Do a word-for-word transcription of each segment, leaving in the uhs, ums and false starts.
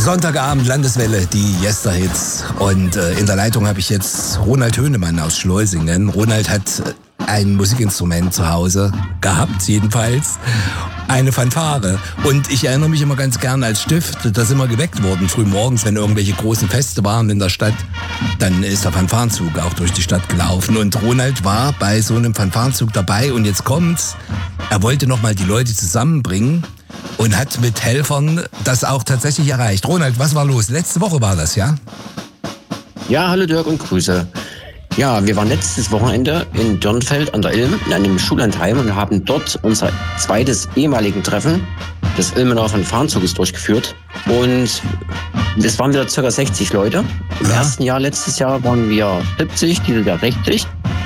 Sonntagabend, Landeswelle, die Yester-Hits. Und äh, in der Leitung habe ich jetzt Ronald Höhnemann aus Schleusingen. Ronald hat ein Musikinstrument zu Hause gehabt, jedenfalls. Eine Fanfare. Und ich erinnere mich immer ganz gern als Stift, da sind wir geweckt worden, früh morgens, wenn irgendwelche großen Feste waren in der Stadt. Dann ist der Fanfarenzug auch durch die Stadt gelaufen. Und Ronald war bei so einem Fanfarenzug dabei. Und jetzt kommt's, er wollte nochmal die Leute zusammenbringen und hat mit Helfern das auch tatsächlich erreicht. Ronald, was war los? Letzte Woche war das, ja? Ja, hallo Dirk und Grüße. Ja, wir waren letztes Wochenende in Dürnfeld an der Ilm in einem Schullandheim und haben dort unser zweites ehemaligen Treffen des Ilmener Fanfarenzuges durchgeführt. Und es waren wieder ca. sechzig Leute. Im ja. ersten Jahr, letztes Jahr, waren wir siebzig, dieses Jahr sechzig.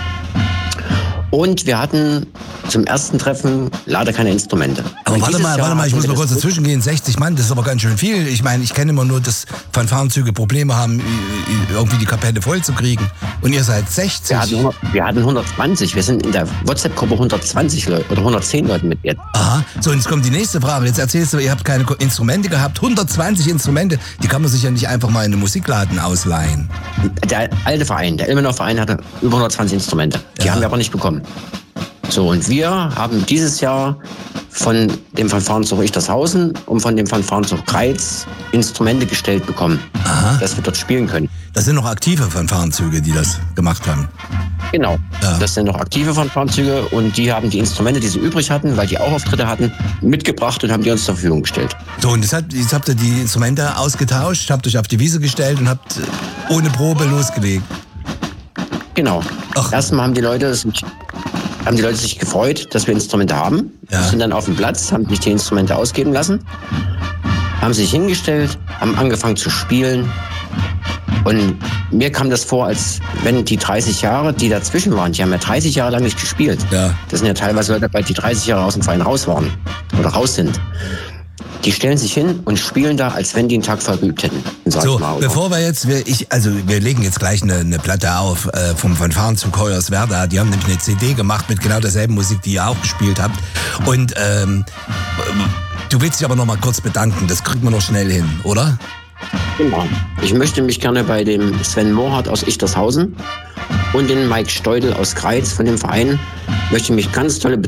Und wir hatten zum ersten Treffen leider keine Instrumente. Aber warte mal, warte mal, ich muss mal kurz dazwischen gehen. sechzig Mann, das ist aber ganz schön viel. Ich meine, ich kenne immer nur, dass Fanfarenzüge Probleme haben, irgendwie die Kapelle voll zu kriegen. Und ihr seid sechzig. Wir hatten, wir hatten hundertzwanzig. Wir sind in der WhatsApp-Gruppe hundertzwanzig Leute oder hundertzehn Leute mit jetzt. Aha, so und jetzt kommt die nächste Frage. Jetzt erzählst du, ihr habt keine Instrumente gehabt. hundertzwanzig Instrumente, die kann man sich ja nicht einfach mal in einem Musikladen ausleihen. Der alte Verein, der Ilmener Verein, hatte über hundertzwanzig Instrumente. Die ja. haben wir aber nicht bekommen. So, und wir haben dieses Jahr von dem Fanfarenzug Ichtershausen und von dem Fanfarenzug Greiz Instrumente gestellt bekommen, Aha. dass wir dort spielen können. Das sind noch aktive Fanfarenzüge, die das gemacht haben. Genau, ja. das sind noch aktive Fanfarenzüge und die haben die Instrumente, die sie übrig hatten, weil die auch Auftritte hatten, mitgebracht und haben die uns zur Verfügung gestellt. So, und jetzt habt, jetzt habt ihr die Instrumente ausgetauscht, habt euch auf die Wiese gestellt und habt ohne Probe losgelegt. Genau. Ach. Erstmal haben die Leute sich haben die Leute sich gefreut, dass wir Instrumente haben. Ja. Sind dann auf dem Platz, haben sich die Instrumente ausgeben lassen, haben sich hingestellt, haben angefangen zu spielen. Und mir kam das vor, als wenn die dreißig Jahre, die dazwischen waren, die haben ja dreißig Jahre lang nicht gespielt. Ja. Das sind ja teilweise Leute dabei, die dreißig Jahre aus dem Verein raus waren oder raus sind. Die stellen sich hin und spielen da, als wenn die einen Tag vorher geübt hätten. So, mal, bevor wir jetzt, wir, ich, also wir legen jetzt gleich eine, eine Platte auf äh, vom Fanfarenzug Hoyerswerda. Die haben nämlich eine C D gemacht mit genau derselben Musik, die ihr auch gespielt habt. Und ähm, du willst dich aber noch mal kurz bedanken. Das kriegt man noch schnell hin, oder? Genau. Ich möchte mich gerne bei dem Sven Mohrhardt aus Ichtershausen und den Mike Steudel aus Greiz von dem Verein, möchte mich ganz tolle